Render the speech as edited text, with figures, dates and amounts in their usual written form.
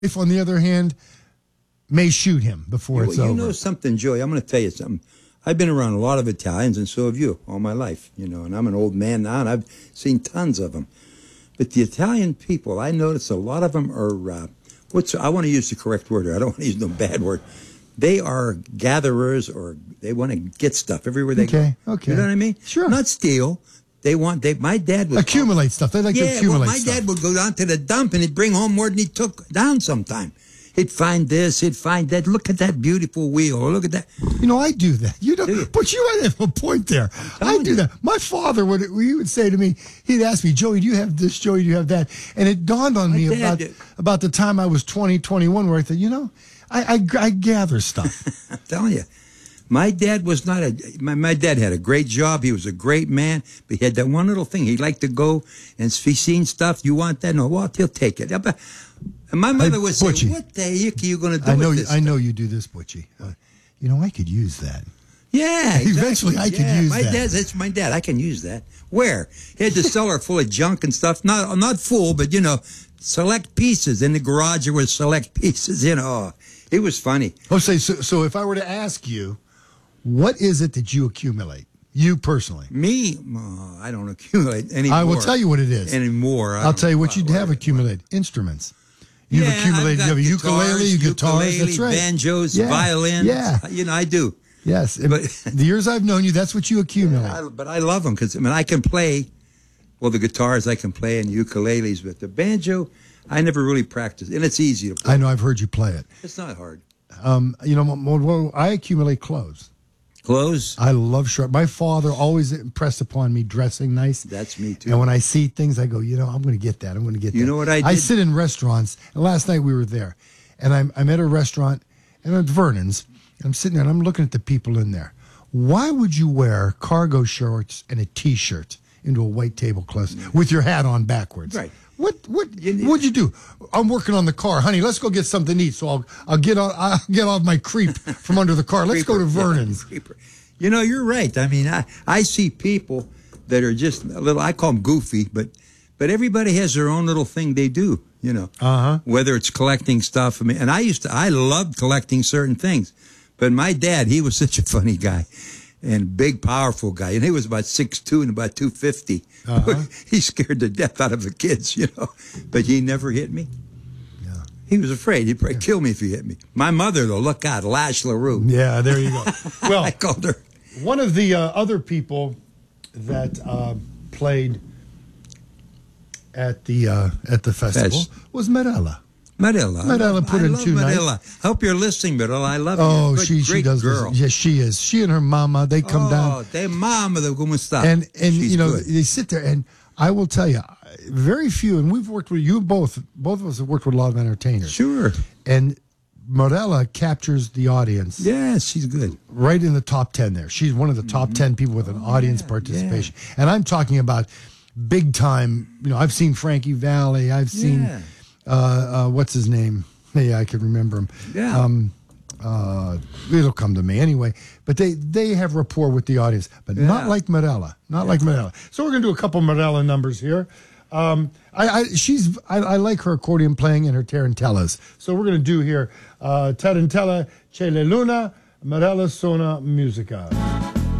If, on the other hand, may shoot him before it's over. You know something, Joey? I'm going to tell you something. I've been around a lot of Italians, and so have you, all my life, you know, and I'm an old man now, and I've seen tons of them. But the Italian people, I notice a lot of them are, I want to use the correct word here. I don't want to use no bad word. They are gatherers, or they want to get stuff everywhere they go. Okay. You know what I mean? Sure. Not steal. My dad would accumulate stuff. They like to accumulate my stuff. Dad would go down to the dump, and he'd bring home more than he took down sometime. He'd find this, he'd find that. Look at that beautiful wheel. Look at that. You know, I do that. You know, but you might have a point there. I do that. My father would say to me, he'd ask me, Joey, do you have this? Joey, do you have that? And it dawned on me about the time I was 20, 21, where I thought, you know, I gather stuff. I'm telling you. My dad was not my dad had a great job. He was a great man, but he had that one little thing. He liked to go, and if he seen stuff, you want that? No, well, he'll take it. And my mother would say, what the heck are you going to do with this? I know you do this, Butchie. You know, I could use that. Yeah, exactly. Eventually I could use that. That's my dad. I can use that. Where? He had the cellar full of junk and stuff. Not full, but, you know, select pieces. In the garage, there was select pieces, you know. It was funny. Oh, so if I were to ask you, what is it that you accumulate? You personally? Me? I don't accumulate anymore. I will tell you what it is. Anymore. I'll tell you what you'd have accumulated. Instruments. You've accumulated. You have a ukulele, guitars, that's right. Banjos, violins. Yeah. You know, I do. Yes. But the years I've known you, that's what you accumulate. Yeah, but I love them because, I mean, I can play, well, the guitars I can play and ukuleles, but the banjo, I never really practiced. And it's easy to play. I know, I've heard you play it. It's not hard. You know, I accumulate clothes. Clothes? I love short. My father always impressed upon me dressing nice. That's me too. And when I see things, I go, you know, I'm going to get that. I'm going to get that. You know what I did? I sit in restaurants. And last night we were there. And I'm at a restaurant, and at Vernon's. And I'm sitting there, and I'm looking at the people in there. Why would you wear cargo shorts and a T-shirt into a white tablecloth with your hat on backwards? Right. What'd you do? I'm working on the car, honey. Let's go get something to eat. So I'll get off my creep from under the car. Let's go to Vernon's. You know, you're right. I mean, I see people that are just a little. I call them goofy, but everybody has their own little thing they do. You know, whether it's collecting stuff. I mean, and I loved collecting certain things, but my dad, he was such a funny guy. And big, powerful guy. And he was about 6'2" and about 250. He scared the death out of the kids, you know. But he never hit me. Yeah. He was afraid. He'd probably kill me if he hit me. My mother, though, look out, Lash LaRue. Yeah, there you go. Well, I called her. One of the other people that played at the festival was Marella. Marella put in 2 nights. I hope you're listening, Marella. I love you. Oh, she does. Girl. Yes, she is. She and her mama, they come down. Oh, they mama, como está? And she's you know, good. they sit there, and I will tell you, very few, and we've worked with you both of us have worked with a lot of entertainers. Sure. And Marella captures the audience. Yes, she's good. Right in the top 10 there. She's one of the top 10 people with an audience participation. Yeah. And I'm talking about big time, you know, I've seen Frankie Valli, I've seen what's his name? Yeah, I can remember him. Yeah. It'll come to me anyway. But they have rapport with the audience, but not like Marella. Not like Marella. So we're gonna do a couple Marella numbers here. I like her accordion playing and her tarantellas. So we're gonna do here Tarantella C'è la Luna, Marella Sona Musica.